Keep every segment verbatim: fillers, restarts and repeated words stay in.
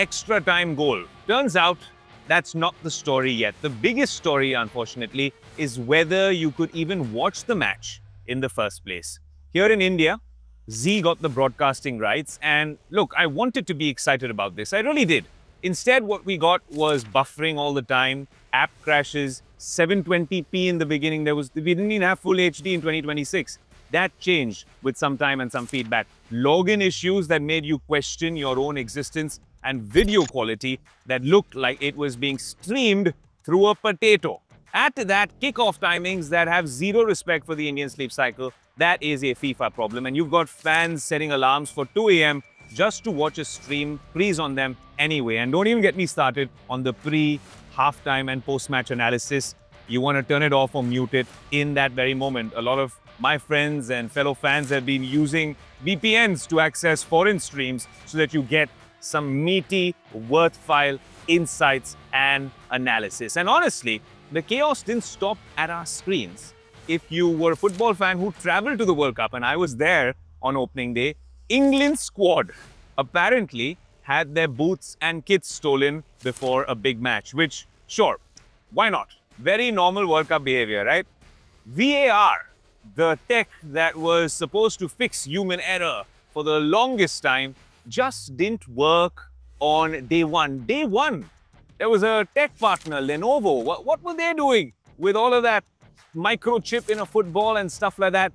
extra time goal. Turns out that's not the story yet. The biggest story, unfortunately, is whether you could even watch the match in the first place. Here in India, Zee got the broadcasting rights, and look, I wanted to be excited about this. I really did. Instead, what we got was buffering all the time, app crashes, seven twenty p in the beginning. There was we didn't even have full H D in twenty twenty-six. That changed with some time and some feedback. Login issues that made you question your own existence, and video quality that looked like it was being streamed through a potato. Add to that kickoff timings that have zero respect for the Indian sleep cycle. That is a FIFA problem, and you've got fans setting alarms for two A M just to watch a stream, freeze on them anyway. And don't even get me started on the pre, halftime and post-match analysis. You want to turn it off or mute it in that very moment. A lot of my friends and fellow fans have been using V P Ns to access foreign streams so that you get some meaty, worthwhile insights and analysis. And honestly, the chaos didn't stop at our screens. If you were a football fan who traveled to the World Cup, and I was there on opening day, England's squad apparently had their boots and kits stolen before a big match, which, sure, why not? Very normal World Cup behavior, right? V A R, the tech that was supposed to fix human error for the longest time, just didn't work on day one. Day one, there was a tech partner, Lenovo. What, what were they doing with all of that microchip in a football and stuff like that?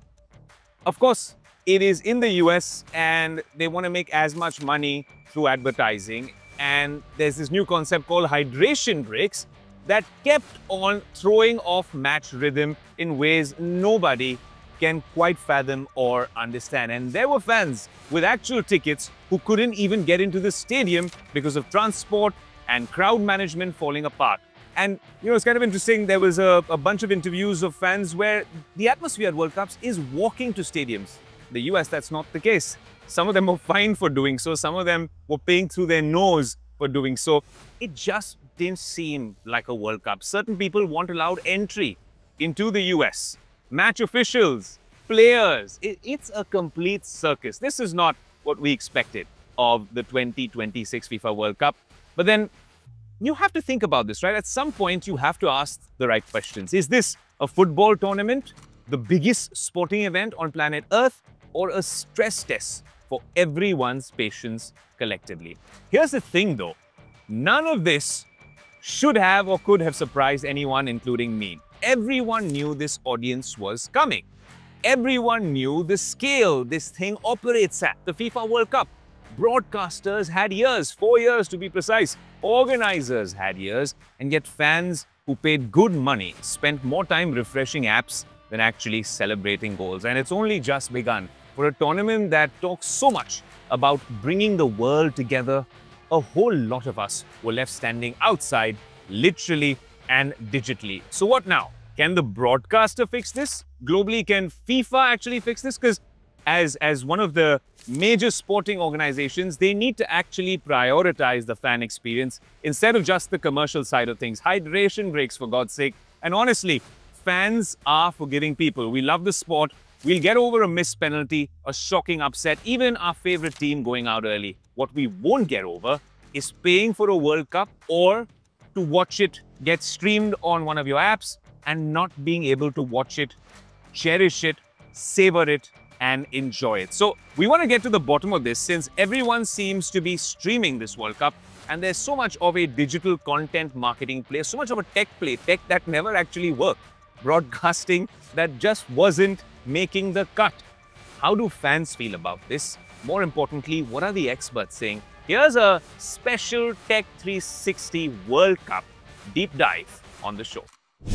Of course, it is in the U S and they want to make as much money through advertising. And there's this new concept called hydration breaks that kept on throwing off match rhythm in ways nobody can quite fathom or understand. And there were fans with actual tickets who couldn't even get into the stadium because of transport and crowd management falling apart. And, you know, it's kind of interesting. There was a, a bunch of interviews of fans where the atmosphere at World Cups is walking to stadiums. The U S, that's not the case. Some of them were fined for doing so. Some of them were paying through their nose for doing so. It just didn't seem like a World Cup. Certain people weren't allowed entry into the U S. Match officials, players. It, it's a complete circus. This is not what we expected of the twenty twenty-six FIFA World Cup. But then you have to think about this, right? At some point, you have to ask the right questions. Is this a football tournament, the biggest sporting event on planet Earth, or a stress test for everyone's patience collectively? Here's the thing though, none of this should have or could have surprised anyone, including me. Everyone knew this audience was coming. Everyone knew the scale this thing operates at, the FIFA World Cup. Broadcasters had years, four years to be precise. Organizers had years, and yet fans who paid good money spent more time refreshing apps than actually celebrating goals. And it's only just begun. For a tournament that talks so much about bringing the world together, a whole lot of us were left standing outside, literally and digitally. So what now? Can the broadcaster fix this? Globally, can FIFA actually fix this? Because as, as one of the major sporting organizations, they need to actually prioritize the fan experience instead of just the commercial side of things. Hydration breaks, for God's sake. And honestly, fans are forgiving people. We love the sport. We'll get over a missed penalty, a shocking upset, even our favorite team going out early. What we won't get over is paying for a World Cup or to watch it get streamed on one of your apps and not being able to watch it, cherish it, savor it, and enjoy it. So we want to get to the bottom of this, since everyone seems to be streaming this World Cup and there's so much of a digital content marketing play, so much of a tech play, tech that never actually worked, broadcasting that just wasn't making the cut. How do fans feel about this? More importantly, what are the experts saying? Here's a special Tech three sixty World Cup deep dive on the show.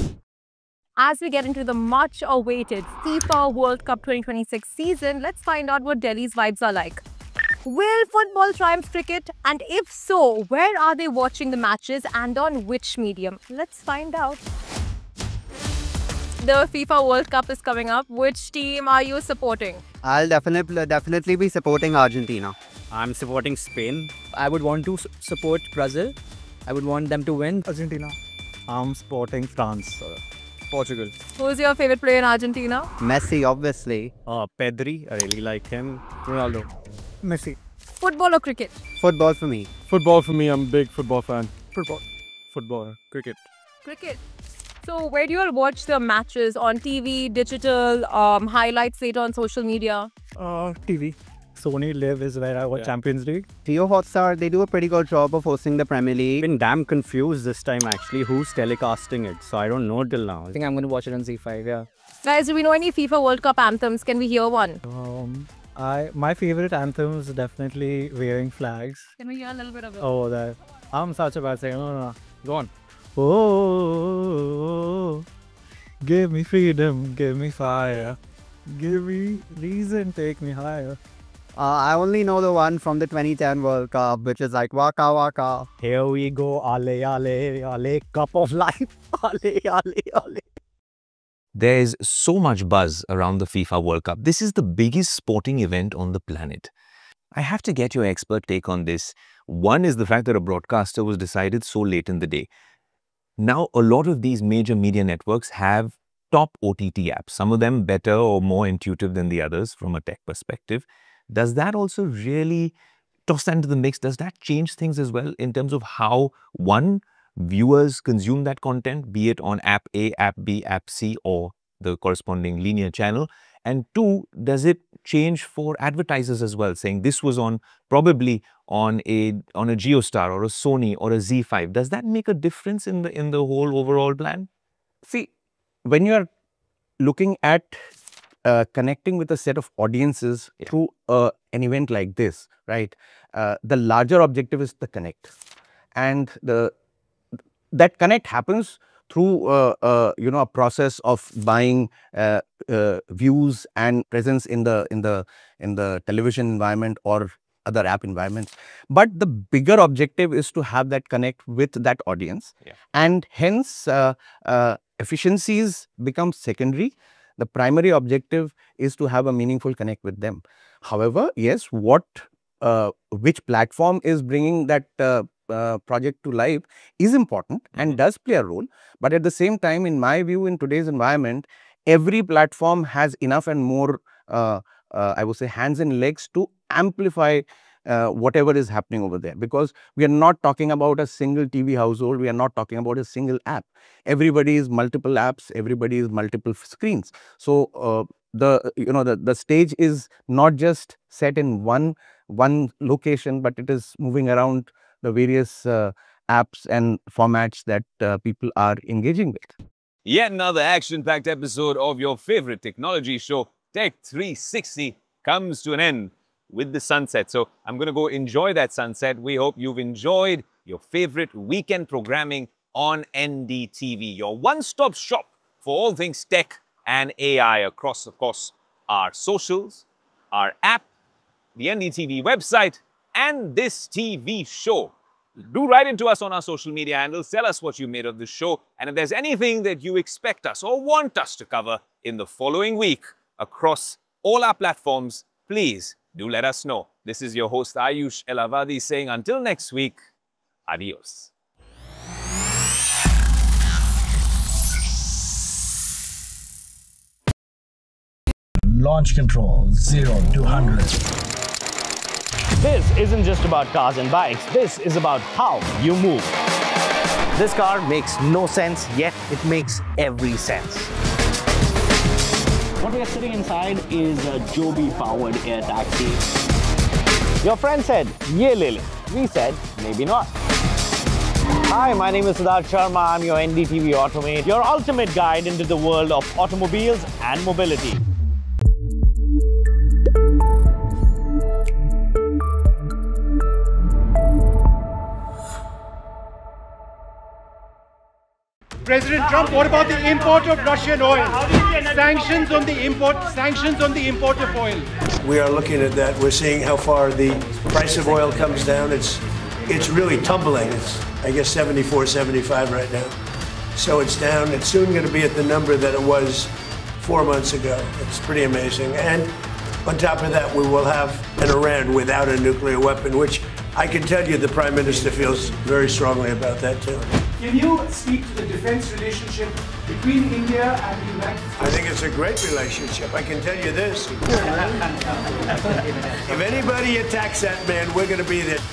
As we get into the much-awaited FIFA World Cup twenty twenty-six season, let's find out what Delhi's vibes are like. Will football triumph cricket? And if so, where are they watching the matches and on which medium? Let's find out. The FIFA World Cup is coming up. Which team are you supporting? I'll definitely definitely be supporting Argentina. I'm supporting Spain. I would want to support Brazil. I would want them to win. Argentina. I'm supporting France. Uh, Portugal. Who's your favorite player in Argentina? Messi, obviously. Uh, Pedri, I really like him. Ronaldo. Messi. Football or cricket? Football for me. Football for me. I'm a big football fan. Football. Football. Cricket. Cricket. So where do you all watch the matches? On T V, digital, um, highlights later on social media? Uh, T V. Sony Live is where I watch Yeah. Champions League. Jio Hotstar, they do a pretty good job of hosting the Premier League. Been damn confused this time actually who's telecasting it. So I don't know till now. I think I'm going to watch it on Z five, yeah. Guys, do we know any FIFA World Cup anthems? Can we hear one? Um, I my favorite anthem is definitely Waving Flags. Can we hear a little bit of it? Oh, that I'm such a bad singer. No, no, no. Go on. Oh, give me freedom, give me fire, give me reason, take me higher. Uh, I only know the one from the twenty ten World Cup, which is like Waka Waka. Here we go, ale, ale, ale, cup of life, ale, ale, ale. There's so much buzz around the FIFA World Cup. This is the biggest sporting event on the planet. I have to get your expert take on this. One is the fact that a broadcaster was decided so late in the day. Now, a lot of these major media networks have top O T T apps, some of them better or more intuitive than the others from a tech perspective. Does that also really toss that into the mix? Does that change things as well in terms of how, one, viewers consume that content, be it on app A, app B, app C, or the corresponding linear channel? And two, does it change for advertisers as well, saying this was on probably on a on a JioStar or a Sony or a Z five? Does that make a difference in the in the whole overall plan? See, when you are looking at uh, connecting with a set of audiences Yeah. through uh, an event like this, right? Uh, the larger objective is the connect, and the that connect happens through uh, uh, you know a process of buying uh, uh, views and presence in the in the in the television environment or other app environments. But the bigger objective is to have that connect with that audience, Yeah. and hence uh, uh, efficiencies become secondary. The primary objective is to have a meaningful connect with them. However, yes, what uh, which platform is bringing that uh, uh, project to life is important and Mhm. does play a role. But at the same time, in my view, in today's environment, every platform has enough and more, uh, uh, I would say, hands and legs to amplify uh, whatever is happening over there. Because we are not talking about a single T V household, we are not talking about a single app. Everybody is multiple apps, everybody is multiple screens. So uh, the you know the the stage is not just set in one one location, but it is moving around the various uh, apps and formats that uh, people are engaging with. Yet another action-packed episode of your favorite technology show, Tech three sixty, comes to an end with the sunset. So I'm going to go enjoy that sunset. We hope you've enjoyed your favorite weekend programming on N D T V, your one-stop shop for all things tech and A I across, of course, our socials, our app, the N D T V website, and this T V show. Do write into us on our social media handles. Tell us what you made of the show. And if there's anything that you expect us or want us to cover in the following week across all our platforms, please do let us know. This is your host Ayush Elavadi saying until next week, adios. Launch control, zero to one hundred. This isn't just about cars and bikes, this is about how you move. This car makes no sense, yet it makes every sense. What we are sitting inside is a Joby-powered air taxi. Your friend said, "Ye le le." We said, maybe not. Hi, my name is Siddharth Sharma. I'm your N D T V Automate, your ultimate guide into the world of automobiles and mobility. President Trump, what about the import of Russian oil? Sanctions on the import, sanctions on the import of oil. We are looking at that. We're seeing how far the price of oil comes down. It's it's really tumbling. It's, I guess, seventy-four, seventy-five right now. So it's down. It's soon going to be at the number that it was four months ago. It's pretty amazing. And on top of that, we will have an Iran without a nuclear weapon, which I can tell you the Prime Minister feels very strongly about that, too. Can you speak to the defense relationship between India and the United States? I think it's a great relationship. I can tell you this. If anybody attacks that man, we're going to be there.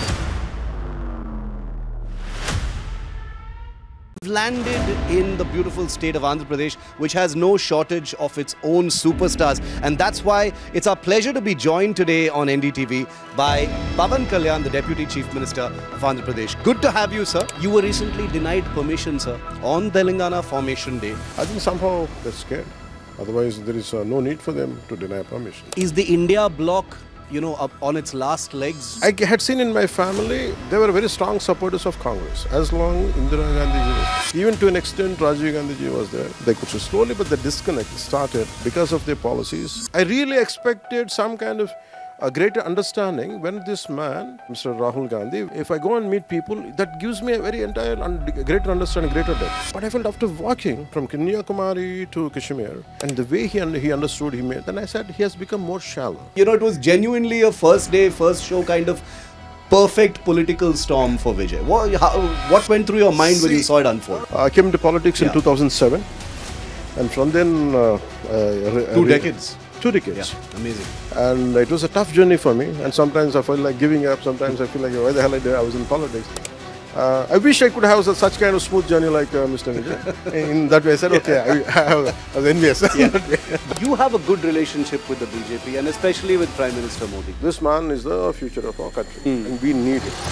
Landed in the beautiful state of Andhra Pradesh, which has no shortage of its own superstars, and that's why it's our pleasure to be joined today on N D T V by Pawan Kalyan, the Deputy Chief Minister of Andhra Pradesh. Good to have you, sir. You were recently denied permission, sir, on Telangana Formation Day. I think somehow they're scared. Otherwise, there is uh, no need for them to deny permission. Is the India bloc, you know, up on its last legs? I had seen in my family, they were very strong supporters of Congress. As long Indira Gandhi was, even to an extent Rajiv Gandhi ji was there, they could slowly, but the disconnect started because of their policies. I really expected some kind of a greater understanding when this man, Mister Rahul Gandhi, if I go and meet people, that gives me a very entire and greater understanding, greater depth. But I felt after walking from Kanyakumari to Kashmir, and the way he, he understood, he made, then I said he has become more shallow. You know, it was genuinely a first day, first show kind of perfect political storm for Vijay. What, how, what went through your mind See, when you saw it unfold? I came into politics yeah. in two thousand seven, and from then... Uh, uh, Two decades. Two decades. Yeah, amazing. And it was a tough journey for me, and sometimes I felt like giving up, sometimes I feel like, why the hell I did, I was in politics. Uh, I wish I could have such kind of smooth journey like uh, Mister Vijay. In that way I said, okay, I, I was envious. Yeah. You have a good relationship with the B J P and especially with Prime Minister Modi. This man is the future of our country mm. and we need it.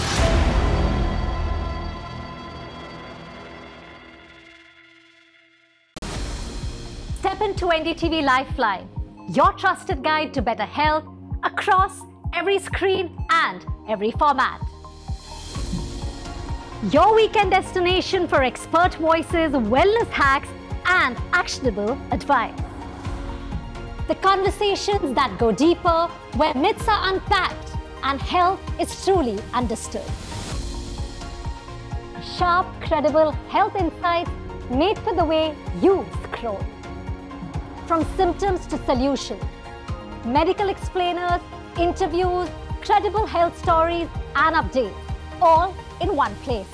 Step into N D T V Lifeline, your trusted guide to better health across every screen and every format. Your weekend destination for expert voices, wellness hacks and actionable advice. The conversations that go deeper, where myths are unpacked and health is truly understood. Sharp, credible health insights made for the way you scroll. From symptoms to solutions, medical explainers, interviews, credible health stories and updates, all in one place.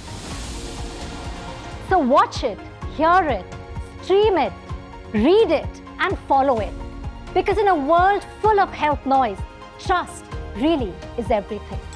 So watch it, hear it, stream it, read it and follow it. Because in a world full of health noise, trust really is everything.